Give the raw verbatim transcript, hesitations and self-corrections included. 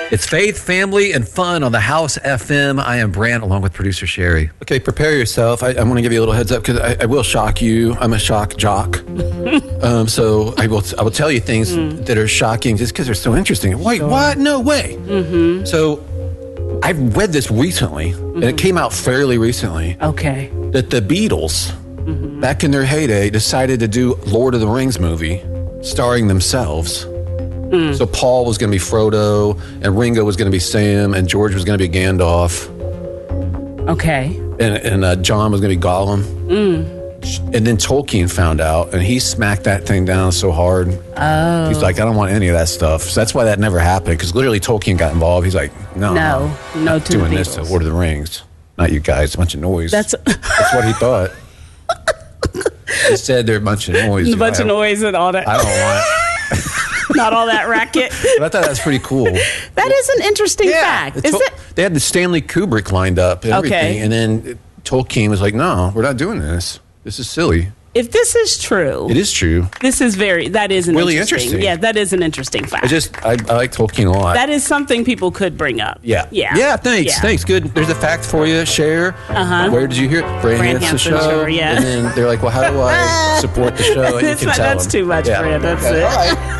It's faith, family, and fun on the House F M. I am Brant, along with producer Sherry. Okay, prepare yourself. I, I want to give you a little heads up because I, I will shock you. I'm a shock jock. um, so I will I will tell you things mm. that are shocking just because they're so interesting. Wait, sure. What? No way. Mm-hmm. So I read this recently, mm-hmm. and it came out fairly recently. Okay. That the Beatles, mm-hmm. back in their heyday, decided to do Lord of the Rings movie starring themselves. Mm. So Paul was going to be Frodo, and Ringo was going to be Sam, and George was going to be Gandalf. Okay. And, and uh, John was going to be Gollum. Mm. And then Tolkien found out, and he smacked that thing down so hard. Oh. He's like, I don't want any of that stuff. So that's why that never happened, because literally Tolkien got involved. He's like, no, no, no, not to doing the this to Lord of the Rings. Not you guys, a bunch of noise. That's, that's what he thought. He said they're a bunch of noise. A bunch of noise and all that. I don't want it. Not all that racket. But I thought that was pretty cool. That is an interesting yeah, fact. Is to- it? They had the Stanley Kubrick lined up and everything. Okay. And then Tolkien was like, no, we're not doing this. This is silly. If this is true. It is true. This is very, that is an really interesting, interesting. Yeah, that is an interesting fact. I just, I, I like Tolkien a lot. That is something people could bring up. Yeah. Yeah. Yeah, thanks. Yeah. Thanks. Good. There's a fact for you. Share. Uh-huh. Where did you hear it? Brand Brand Hanson Hanson Show. Show, yeah. And then they're like, well, how do I support the show? And you That's can not- tell that's them. too much, yeah. Brand. That's Okay. it. All right.